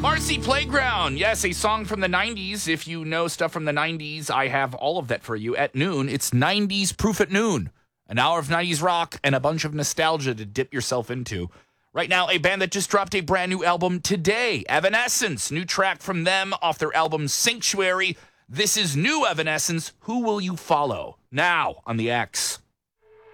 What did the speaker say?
Marcy Playground. Yes, a song from the 90s. If you know stuff from the 90s, I have all of that for you at noon. It's 90s Proof at Noon. An hour of 90s rock and a bunch of nostalgia to dip yourself into. Right now, a band that just dropped a brand new album today, Evanescence. New track from them off their album Sanctuary. This is new Evanescence. Who will you follow? Now on the X.